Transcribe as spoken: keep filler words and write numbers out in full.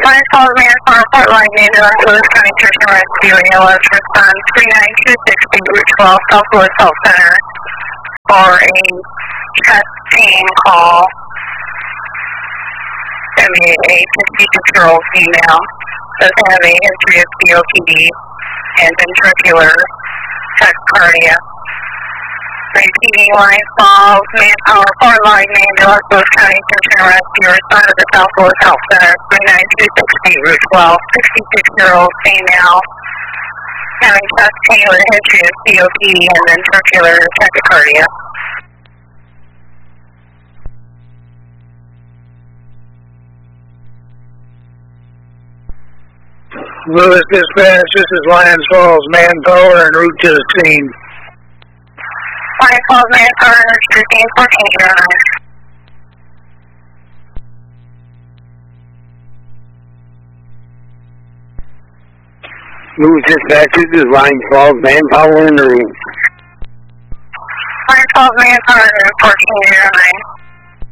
Lions Falls Manpower Port Line Ambulance, Lewis County Search and Rescue, A L S response three nine two six Route twelve, South Lewis Health Center for a chest pain call. A fifty-six-year-old female does have a history of C O P D and ventricular tachycardia. Repeating, Lions Falls Manpower Port Line Ambulance, Lewis County Search and Rescue, respond to the South Lewis Health Center, three nine two six Route twelve, sixty-six-year-old female having chest pain with a history of C O P D and ventricular tachycardia. Lewis Dispatch, this is Lions Falls Manpower en route to the scene. Lions Falls Manpower en route to the scene, fourteen zero nine. Lewis Dispatch, this is Lions Falls Manpower en route. Lions Falls Manpower en route, fourteen zero nine.